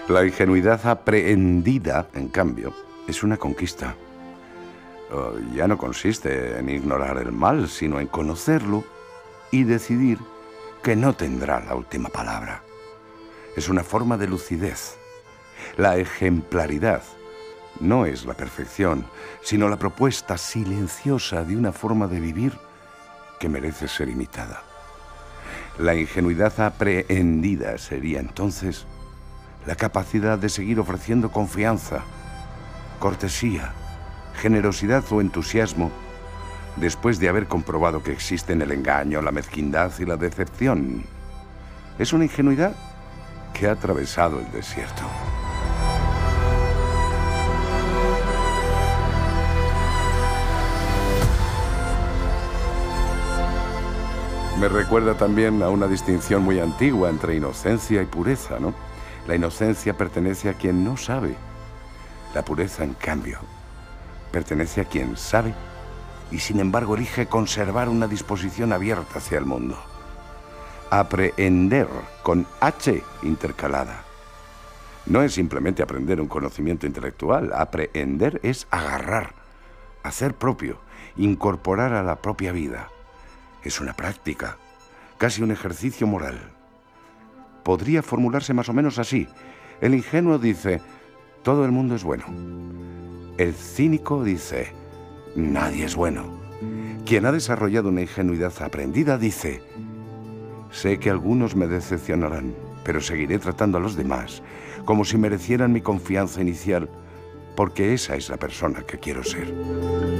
La ingenuidad aprehendida, en cambio, es una conquista. Ya no consiste en ignorar el mal, sino en conocerlo y decidir que no tendrá la última palabra. Es una forma de lucidez. La ejemplaridad no es la perfección, sino la propuesta silenciosa de una forma de vivir que merece ser imitada. La ingenuidad aprehendida sería entonces la capacidad de seguir ofreciendo confianza, cortesía, generosidad o entusiasmo después de haber comprobado que existen el engaño, la mezquindad y la decepción. Es una ingenuidad que ha atravesado el desierto. Me recuerda también a una distinción muy antigua entre inocencia y pureza, ¿no? La inocencia pertenece a quien no sabe. La pureza, en cambio, pertenece a quien sabe y, sin embargo, elige conservar una disposición abierta hacia el mundo. Aprehender, con H intercalada. No es simplemente aprender un conocimiento intelectual. Aprehender es agarrar, hacer propio, incorporar a la propia vida. Es una práctica, casi un ejercicio moral. Podría formularse más o menos así. El ingenuo dice, todo el mundo es bueno. El cínico dice, nadie es bueno. Quien ha desarrollado una ingenuidad aprendida dice, sé que algunos me decepcionarán, pero seguiré tratando a los demás como si merecieran mi confianza inicial, porque esa es la persona que quiero ser.